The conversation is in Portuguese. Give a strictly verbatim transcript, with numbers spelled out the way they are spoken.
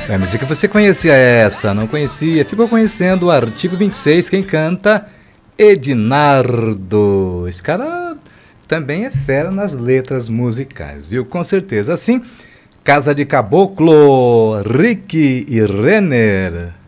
É, mas é que você conhecia essa, não conhecia? Ficou conhecendo o Artigo vinte e seis, quem canta? Ednardo. Esse cara também é fera nas letras musicais, viu? Com certeza. Assim, Casa de Caboclo, Rick e Renner.